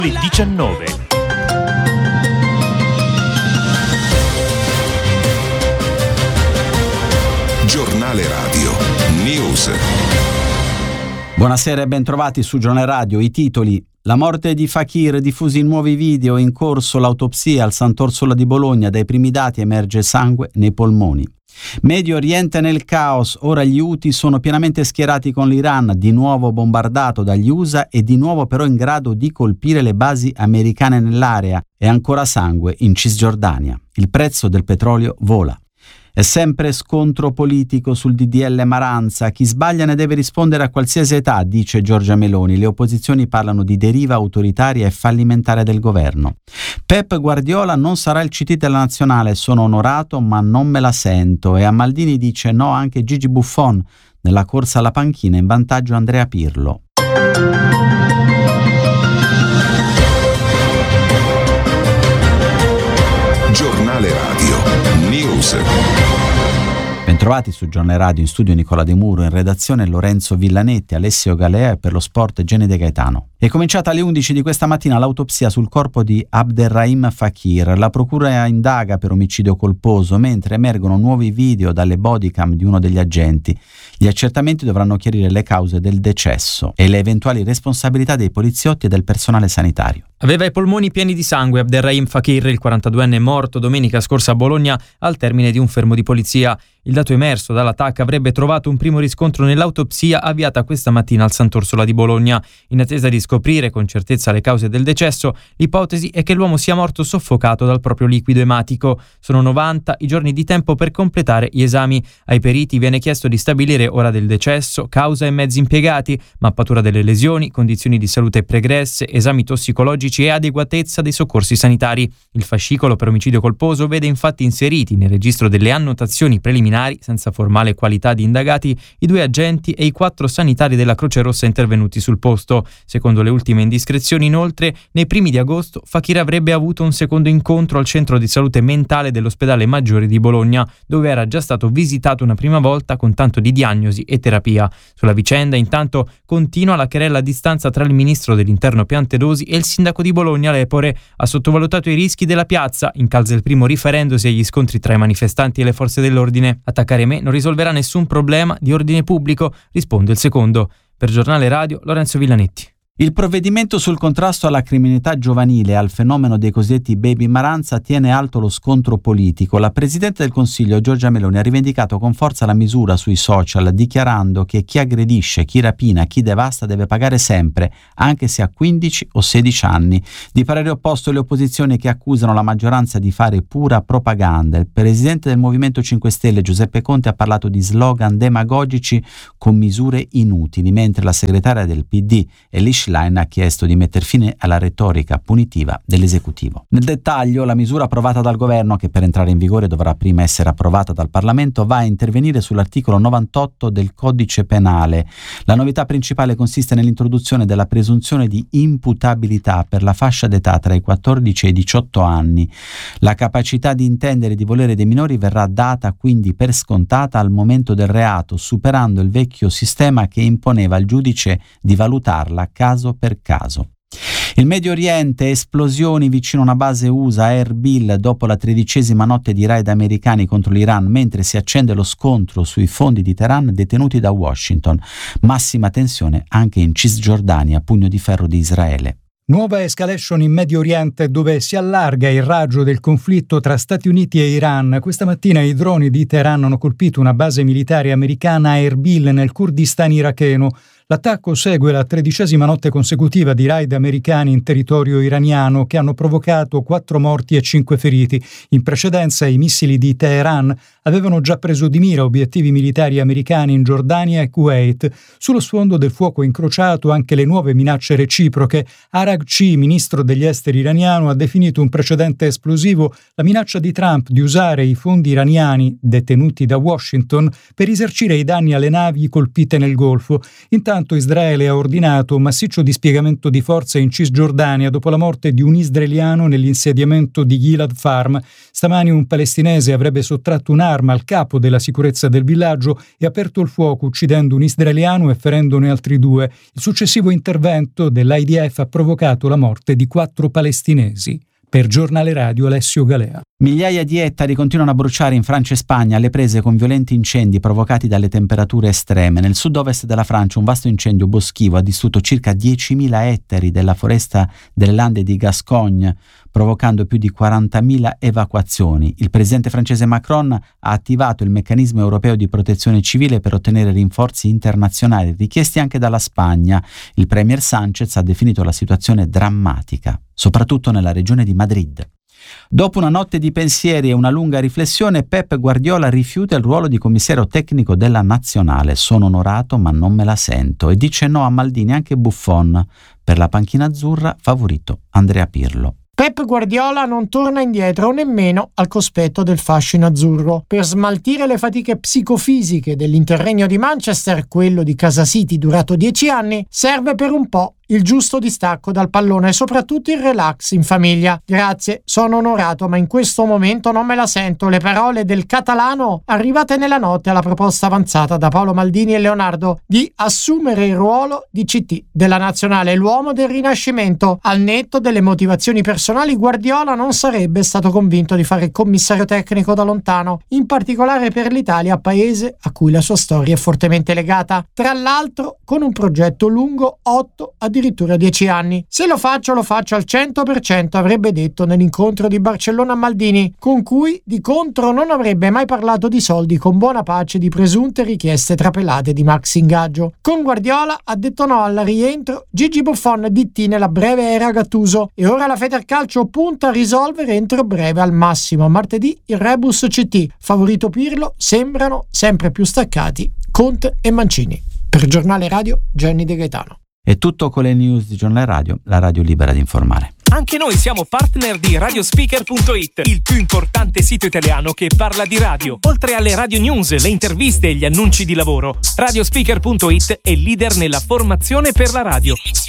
19. Giornale Radio News. Buonasera e bentrovati su Giornale Radio. I titoli: la morte di Fakir, diffusi in nuovi video, in corso l'autopsia al Sant'Orsola di Bologna, dai primi dati emerge sangue nei polmoni. Medio Oriente nel caos, ora gli Houthi sono pienamente schierati con l'Iran, di nuovo bombardato dagli USA e di nuovo però in grado di colpire le basi americane nell'area, e ancora sangue in Cisgiordania. Il prezzo del petrolio vola. È sempre scontro politico sul DDL Maranza. Chi sbaglia ne deve rispondere a qualsiasi età, dice Giorgia Meloni. Le opposizioni parlano di deriva autoritaria e fallimentare del governo. Pep Guardiola non sarà il CT della nazionale, sono onorato ma non me la sento. E a Maldini dice no anche Gigi Buffon. Nella corsa alla panchina in vantaggio Andrea Pirlo. Giornale Radio News. Bentrovati su Giornale Radio, in studio Nicola De Muro, in redazione Lorenzo Villanetti, Alessio Galea e per lo sport Gene De Gaetano. È cominciata alle 11 di questa mattina l'autopsia sul corpo di Abderrahim Fakir. La procura indaga per omicidio colposo, mentre emergono nuovi video dalle bodycam di uno degli agenti. Gli accertamenti dovranno chiarire le cause del decesso e le eventuali responsabilità dei poliziotti e del personale sanitario. Aveva i polmoni pieni di sangue Abderrahim Fakir, il 42enne morto domenica scorsa a Bologna al termine di un fermo di polizia. Il dato emerso dalla TAC avrebbe trovato un primo riscontro nell'autopsia avviata questa mattina al Sant'Orsola di Bologna. In attesa di scoprire con certezza le cause del decesso, l'ipotesi è che l'uomo sia morto soffocato dal proprio liquido ematico. Sono 90 i giorni di tempo per completare gli esami. Ai periti viene chiesto di stabilire ora del decesso, causa e mezzi impiegati, mappatura delle lesioni, condizioni di salute pregresse, esami tossicologici e adeguatezza dei soccorsi sanitari. Il fascicolo per omicidio colposo vede infatti inseriti nel registro delle annotazioni preliminari, senza formale qualità di indagati, i 2 agenti e i 4 sanitari della Croce Rossa intervenuti sul posto. Secondo le ultime indiscrezioni, inoltre, nei primi di agosto Fakir avrebbe avuto un secondo incontro al centro di salute mentale dell'ospedale Maggiore di Bologna, dove era già stato visitato una prima volta con tanto di diagnosi e terapia. Sulla vicenda, intanto, continua la querela a distanza tra il ministro dell'Interno Piantedosi e il sindaco di Bologna Lepore. Ha sottovalutato i rischi della piazza, incalza il primo riferendosi agli scontri tra i manifestanti e le forze dell'ordine. Attaccare me non risolverà nessun problema di ordine pubblico, risponde il secondo. Per Giornale Radio, Lorenzo Villanetti. Il provvedimento sul contrasto alla criminalità giovanile e al fenomeno dei cosiddetti baby Maranza tiene alto lo scontro politico. La Presidente del Consiglio, Giorgia Meloni, ha rivendicato con forza la misura sui social, dichiarando che chi aggredisce, chi rapina, chi devasta deve pagare sempre, anche se ha 15 o 16 anni. Di parere opposto le opposizioni, che accusano la maggioranza di fare pura propaganda. Il Presidente del Movimento 5 Stelle, Giuseppe Conte, ha parlato di slogan demagogici con misure inutili, mentre la segretaria del PD, Elisha ha chiesto di mettere fine alla retorica punitiva dell'esecutivo. Nel dettaglio, la misura approvata dal governo, che per entrare in vigore dovrà prima essere approvata dal Parlamento, va a intervenire sull'articolo 98 del Codice Penale. La novità principale consiste nell'introduzione della presunzione di imputabilità per la fascia d'età tra i 14 e i 18 anni. La capacità di intendere e di volere dei minori verrà data quindi per scontata al momento del reato, superando il vecchio sistema che imponeva al giudice di valutarla caso per caso. Il Medio Oriente, esplosioni vicino a una base USA a Erbil dopo la 13ª notte di raid americani contro l'Iran, mentre si accende lo scontro sui fondi di Teheran detenuti da Washington. Massima tensione anche in Cisgiordania, pugno di ferro di Israele. Nuova escalation in Medio Oriente, dove si allarga il raggio del conflitto tra Stati Uniti e Iran. Questa mattina i droni di Teheran hanno colpito una base militare americana a Erbil, nel Kurdistan iracheno. L'attacco segue la 13ª notte consecutiva di raid americani in territorio iraniano, che hanno provocato 4 morti e 5 feriti. In precedenza i missili di Teheran avevano già preso di mira obiettivi militari americani in Giordania e Kuwait. Sullo sfondo del fuoco incrociato anche le nuove minacce reciproche. Araghchi, ministro degli esteri iraniano, ha definito un precedente esplosivo la minaccia di Trump di usare i fondi iraniani detenuti da Washington per risarcire i danni alle navi colpite nel Golfo. Intanto Israele ha ordinato un massiccio dispiegamento di forze in Cisgiordania dopo la morte di un israeliano nell'insediamento di Gilad Farm. Stamani un palestinese avrebbe sottratto un'arma un'arma al capo della sicurezza del villaggio e ha aperto il fuoco uccidendo un israeliano e ferendone altri 2. Il successivo intervento dell'IDF ha provocato la morte di 4 palestinesi. Per Giornale Radio, Alessio Galea. Migliaia di ettari continuano a bruciare in Francia e Spagna alle prese con violenti incendi provocati dalle temperature estreme. Nel sud-ovest della Francia un vasto incendio boschivo ha distrutto circa 10.000 ettari della foresta delle Lande di Gascogne, provocando più di 40.000 evacuazioni. Il presidente francese Macron ha attivato il meccanismo europeo di protezione civile per ottenere rinforzi internazionali richiesti anche dalla Spagna. Il premier Sánchez ha definito la situazione drammatica, soprattutto nella regione di Madrid. Dopo una notte di pensieri e una lunga riflessione, Pep Guardiola rifiuta il ruolo di commissario tecnico della nazionale. Sono onorato ma non me la sento, e dice no a Maldini anche Buffon. Per la panchina azzurra favorito Andrea Pirlo. Pep Guardiola non torna indietro nemmeno al cospetto del fascino azzurro. Per smaltire le fatiche psicofisiche dell'interregno di Manchester, quello di Casa City durato 10 anni, serve per un po' il giusto distacco dal pallone e soprattutto il relax in famiglia. Grazie, sono onorato, ma in questo momento non me la sento. Le parole del catalano arrivate nella notte alla proposta avanzata da Paolo Maldini e Leonardo di assumere il ruolo di CT della nazionale, l'uomo del rinascimento. Al netto delle motivazioni personali, Guardiola non sarebbe stato convinto di fare il commissario tecnico da lontano, in particolare per l'Italia, paese a cui la sua storia è fortemente legata, tra l'altro con un progetto lungo 8 addirittura 10 anni. Se lo faccio al 100%, avrebbe detto nell'incontro di Barcellona a Maldini, con cui di contro non avrebbe mai parlato di soldi, con buona pace di presunte richieste trapelate di max ingaggio. Con Guardiola ha detto no al rientro Gigi Buffon, DT nella breve era Gattuso, e ora la Federcalcio punta a risolvere entro breve, al massimo martedì, il rebus CT. Favorito Pirlo, sembrano sempre più staccati Conte e Mancini. Per Giornale Radio, Gianni De Gaetano. È tutto con le news di Giornale Radio, la radio libera di informare. Anche noi siamo partner di Radiospeaker.it, il più importante sito italiano che parla di radio. Oltre alle radio news, le interviste e gli annunci di lavoro, Radiospeaker.it è leader nella formazione per la radio.